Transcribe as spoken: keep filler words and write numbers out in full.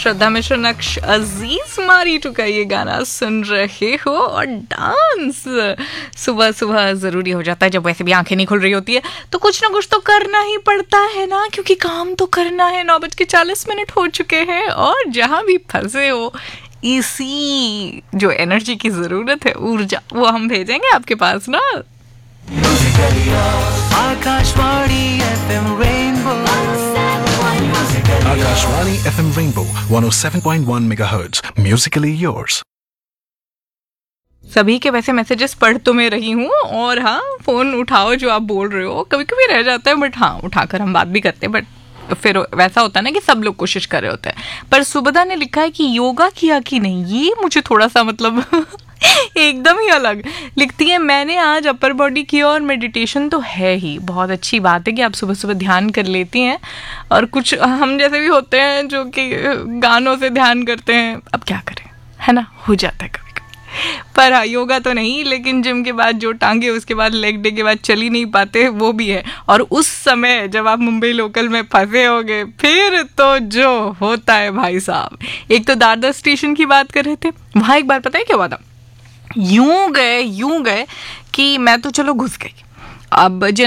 श्रद्धा मिश्र, नक्श अजीज मारी टू का ये गाना सुन रहे हो। और डांस सुबह सुबह ज़रूरी हो जाता है, जब वैसे भी आंखें नहीं खुल रही होती है तो कुछ ना कुछ तो करना ही पड़ता है ना, क्योंकि काम तो करना है। नौ बज के चालीस मिनट हो चुके हैं और जहाँ भी फंसे हो, इसी जो एनर्जी की ज़रूरत है, ऊर्जा, वो हम भेजेंगे आपके पास ना। Akashvani FM rainbow Akashvani F M Rainbow one oh seven point one megahertz. Musically yours. सभी के वैसे मैसेजेस पढ़ तो मैं रही हूँ, और हाँ, फ़ोन उठाओ जो आप बोल रहे हो, कभी कभी रह जाता है, बट हाँ उठाकर हम बात भी करते हैं। बट फिर वैसा होता है ना कि सब लोग कोशिश कर रहे होते हैं। पर सुबदा ने लिखा है कि योगा किया कि नहीं, ये मुझे थोड़ा सा मतलब एकदम ही अलग लिखती है। मैंने आज अपर बॉडी किया और मेडिटेशन तो है ही, बहुत अच्छी बात है कि आप सुबह सुबह ध्यान कर लेती हैं। और कुछ हम जैसे भी होते हैं जो कि गानों से ध्यान करते हैं, अब क्या करें, है ना, हो जाता है कभी कभी। पर हाँ, योगा तो नहीं, लेकिन जिम के बाद जो टांगे, उसके बाद लेग डे के बाद चल ही नहीं पाते, वो भी है। और उस समय जब आप मुंबई लोकल में फंसे होगे, फिर तो जो होता है भाई साहब। एक तो दादर स्टेशन की बात कर रहे थे, वहाँ एक बार पता है क्या हुआ था, यूं गए यूं गए कि मैं तो चलो घुस गई। अब